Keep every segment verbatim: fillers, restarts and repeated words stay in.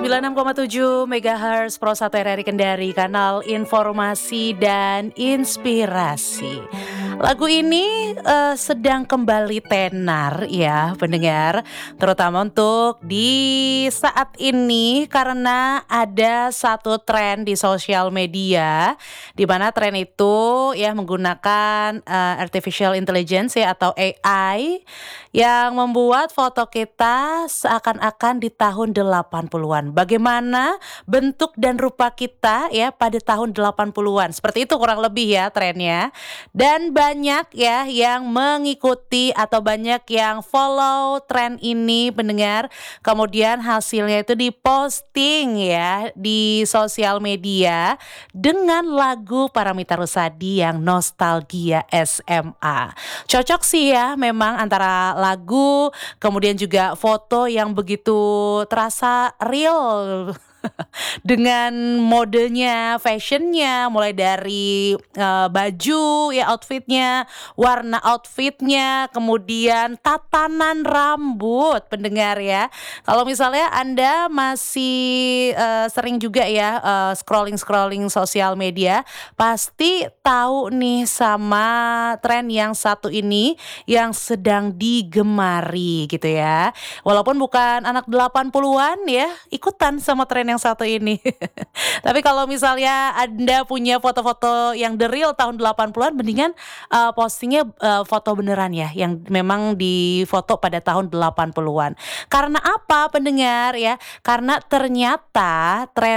sembilan puluh enam koma tujuh megahertz Pro satu R R I Kendari, kanal informasi dan inspirasi. Lagu ini uh, sedang kembali tenar ya pendengar, terutama untuk di saat ini karena ada satu tren di sosial media di mana tren itu ya menggunakan uh, artificial intelligence ya atau A I yang membuat foto kita seakan-akan di tahun delapan puluhan. Bagaimana bentuk dan rupa kita ya pada tahun delapan puluhan. Seperti itu kurang lebih ya trennya. Dan banyak ya yang mengikuti atau banyak yang follow tren ini pendengar. Kemudian hasilnya itu diposting ya di sosial media dengan lagu Paramitha Rusady yang Nostalgia S M A. Cocok sih ya memang antara lagu kemudian juga foto yang begitu terasa real dengan modenya, fashionnya, mulai dari uh, baju ya outfitnya, warna outfitnya, kemudian tatanan rambut pendengar ya. Kalau misalnya Anda masih uh, sering juga ya uh, scrolling-scrolling sosial media, pasti tahu nih sama tren yang satu ini yang sedang digemari gitu ya. Walaupun bukan anak delapan puluhan ya, ikutan sama tren yang satu ini. Tapi kalau misalnya Anda punya foto-foto yang the real tahun delapan puluhan, mendingan uh, postingnya uh, foto beneran ya, yang memang difoto pada tahun delapan puluhan. Karena apa pendengar ya? Karena ternyata tren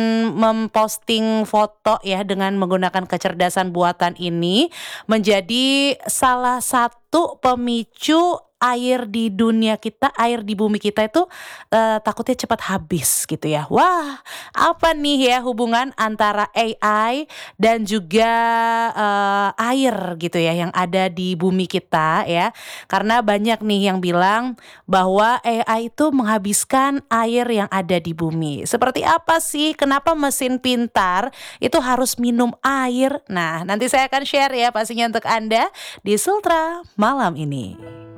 memposting foto ya dengan menggunakan kecerdasan buatan ini menjadi salah satu pemicu air di dunia kita, air di bumi kita itu uh, takutnya cepat habis gitu ya. Wah, apa nih ya hubungan antara A I dan juga uh, air gitu ya yang ada di bumi kita ya. Karena banyak nih yang bilang bahwa A I itu menghabiskan air yang ada di bumi. Seperti apa sih? Kenapa mesin pintar itu harus minum air? Nah, nanti saya akan share ya pastinya untuk Anda di Sultra malam ini.